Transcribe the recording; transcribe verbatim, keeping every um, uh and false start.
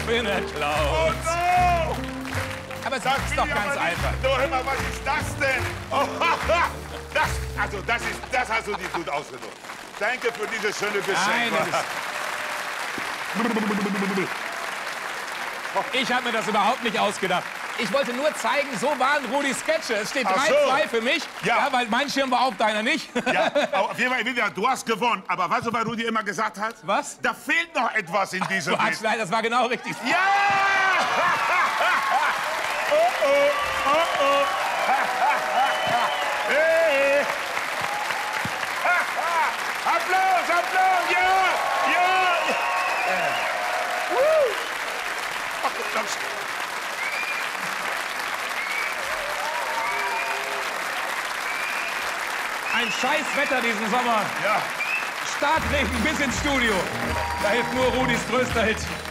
Findet Klaus. Oh no! Aber es Das ist bin doch ich ganz aber nicht. einfach. Du, hör mal, was ist das denn? Oh, das, also das, ist, das hast du nicht gut ausgedrückt. Danke für dieses schöne Geschenk. Nein, das ist... Ich habe mir das überhaupt nicht ausgedacht. Ich wollte nur zeigen, so waren Rudis Sketche. Es steht Ach drei zwei so. für mich, Ja. ja, weil mein Schirm war auf, deiner nicht. Ja, auf jeden Fall, Emilia, du hast gewonnen. Aber weißt du, was Rudi immer gesagt hat? Was? Da fehlt noch etwas in diesem Quatsch, Bild. nein, das war genau richtig. Ja! Oh, oh, oh, oh. Hey. Applaus, Applaus, ja, ja. Äh. Woo. Ach, Applaus. Ein scheiß Wetter diesen Sommer. Ja. Starkregen bis ins Studio. Da hilft nur Rudis größter Hit.